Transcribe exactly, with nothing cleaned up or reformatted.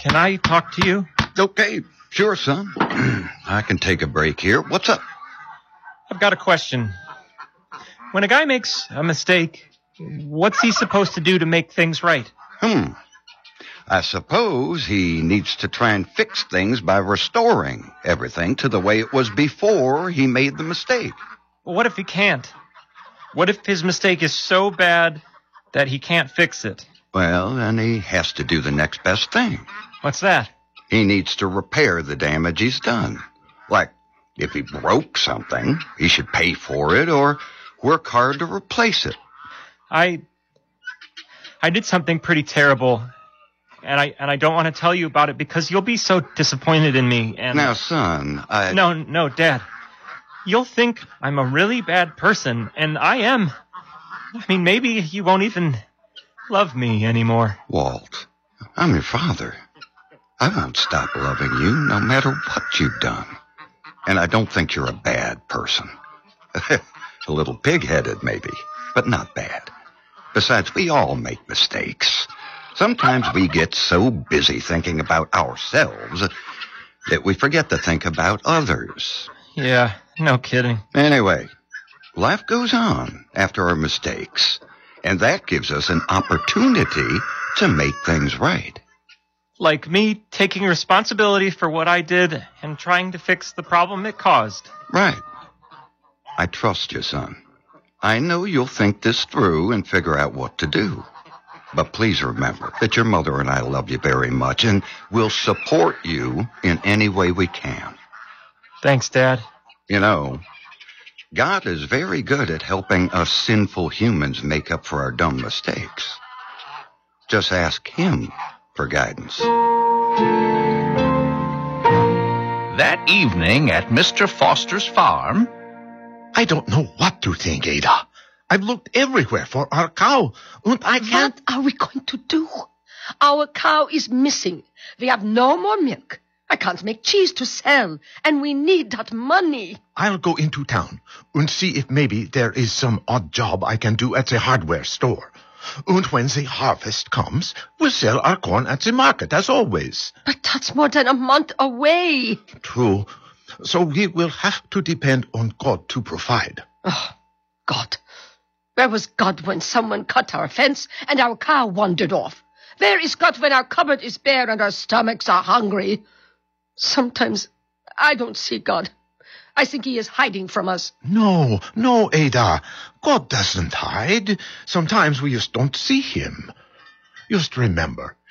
Can I talk to you? Okay, sure, son. I can take a break here. What's up? I've got a question. When a guy makes a mistake, what's he supposed to do to make things right? Hmm. I suppose he needs to try and fix things by restoring everything to the way it was before he made the mistake. Well, what if he can't? What if his mistake is so bad that he can't fix it? Well, then he has to do the next best thing. What's that? He needs to repair the damage he's done. Like, if he broke something, he should pay for it or work hard to replace it. I... I did something pretty terrible, and I and I don't want to tell you about it because you'll be so disappointed in me, and... Now, son, I... No, no, Dad. You'll think I'm a really bad person, and I am. I mean, maybe you won't even love me anymore. Walt, I'm your father. I won't stop loving you no matter what you've done. And I don't think you're a bad person. A little pig-headed, maybe, but not bad. Besides, we all make mistakes. Sometimes we get so busy thinking about ourselves that we forget to think about others. Yeah, no kidding. Anyway, life goes on after our mistakes, and that gives us an opportunity to make things right. Like me taking responsibility for what I did and trying to fix the problem it caused. Right. I trust you, son. I know you'll think this through and figure out what to do. But please remember that your mother and I love you very much and will support you in any way we can. Thanks, Dad. You know, God is very good at helping us sinful humans make up for our dumb mistakes. Just ask Him for guidance. That evening at Mister Foster's farm... I don't know what to think, Ada. I've looked everywhere for our cow, and I can't... What are we going to do? Our cow is missing. We have no more milk. I can't make cheese to sell, and we need that money. I'll go into town and see if maybe there is some odd job I can do at the hardware store. And when the harvest comes, we'll sell our corn at the market, as always. But that's more than a month away. True. So we will have to depend on God to provide. Oh, God. Where was God when someone cut our fence and our cow wandered off? Where is God when our cupboard is bare and our stomachs are hungry? Sometimes I don't see God. I think He is hiding from us. No, no, Ada. God doesn't hide. Sometimes we just don't see Him. Just remember,